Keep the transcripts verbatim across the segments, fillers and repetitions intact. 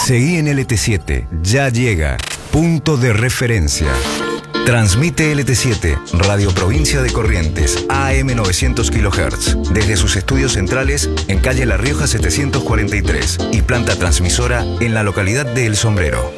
Seguí en L T siete, ya llega. Punto de referencia. Transmite L T siete, Radio Provincia de Corrientes, A M novecientos kilohertz, desde sus estudios centrales en calle La Rioja setecientos cuarenta y tres y planta transmisora en la localidad de El Sombrero.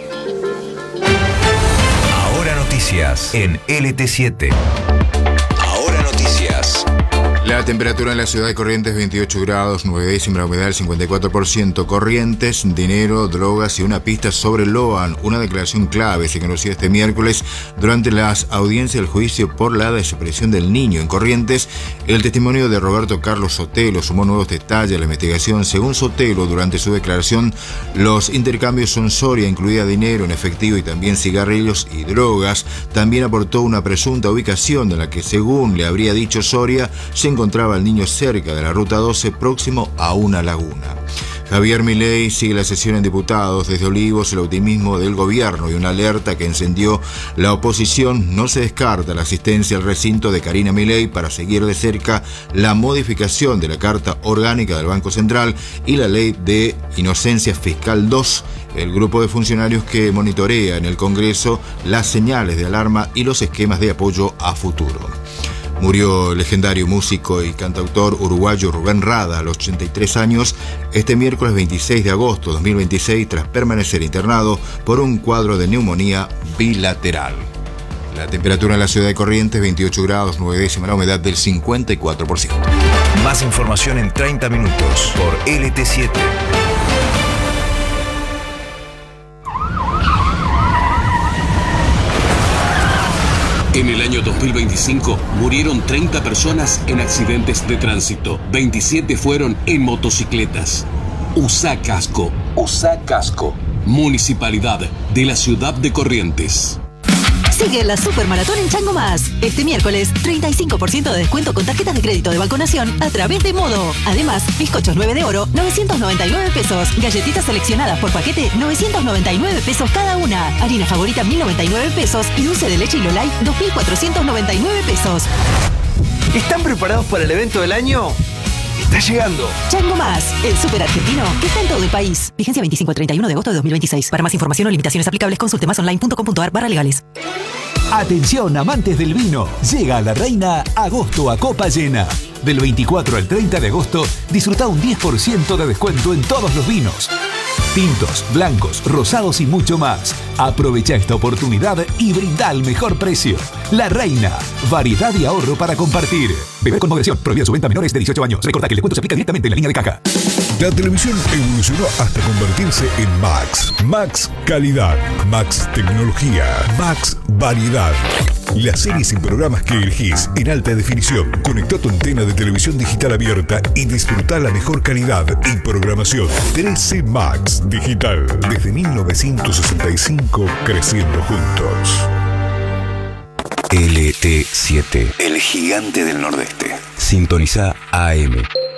Ahora noticias en L T siete. Ahora noticias. La temperatura en la ciudad de Corrientes, veintiocho grados, nueve décimas, la humedad del cincuenta y cuatro por ciento. Corrientes, dinero, drogas y una pista sobre Loan. Una declaración clave se conoció este miércoles durante las audiencias del juicio por la desaparición del niño en Corrientes. El testimonio de Roberto Carlos Sotelo sumó nuevos detalles a la investigación. Según Sotelo, durante su declaración, los intercambios son Soria, incluida dinero en efectivo y también cigarrillos y drogas. También aportó una presunta ubicación en la que, según le habría dicho Soria, se encontraba el niño cerca de la Ruta doce, próximo a una laguna. Javier Milei sigue la sesión en diputados. Desde Olivos, el optimismo del gobierno y una alerta que encendió la oposición. No se descarta la asistencia al recinto de Karina Milei para seguir de cerca la modificación de la Carta Orgánica del Banco Central y la Ley de Inocencia Fiscal dos. El grupo de funcionarios que monitorea en el Congreso las señales de alarma y los esquemas de apoyo a futuro. Murió el legendario músico y cantautor uruguayo Rubén Rada a los ochenta y tres años este miércoles veintiséis de agosto de dos mil veintiséis tras permanecer internado por un cuadro de neumonía bilateral. La temperatura en la ciudad de Corrientes, veintiocho grados, nueve décimas, la humedad del cincuenta y cuatro por ciento. Más información en treinta minutos por L T siete. En el año dos mil veinticinco murieron treinta personas en accidentes de tránsito. veintisiete fueron en motocicletas. Usá casco. Usá casco. Municipalidad de la ciudad de Corrientes. Sigue la Supermaratón en Chango Más. Este miércoles, treinta y cinco por ciento de descuento con tarjetas de crédito de Banco Nación a través de Modo. Además, bizcochos nueve de oro, novecientos noventa y nueve pesos. Galletitas seleccionadas por paquete, novecientos noventa y nueve pesos cada una. Harina favorita, mil noventa y nueve pesos. Y dulce de leche Hilo Light, dos mil cuatrocientos noventa y nueve pesos. ¿Están preparados para el evento del año? Está llegando. Chango Más, el súper argentino que está en todo el país. Vigencia veinticinco al treinta y uno de agosto de dos mil veintiséis. Para más información o limitaciones aplicables, consulte masonline punto com punto ar barra legales. Atención, amantes del vino. Llega a La Reina agosto a copa llena. Del veinticuatro al treinta de agosto, disfruta un diez por ciento de descuento en todos los vinos. Tintos, blancos, rosados y mucho más. Aprovecha esta oportunidad y brinda el mejor precio. La Reina, variedad y ahorro para compartir. Beber con moderación, prohibida su venta a menores de dieciocho años. Recordá que el descuento se aplica directamente en la línea de caja. La televisión evolucionó hasta convertirse en Max. Max Calidad, Max Tecnología, Max Variedad. Las series y programas que elegís en alta definición. Conectá tu antena de televisión digital abierta y disfrutá la mejor calidad y programación. trece Max Digital. Desde mil novecientos sesenta y cinco, creciendo juntos. L T siete, el gigante del nordeste. Sintoniza A M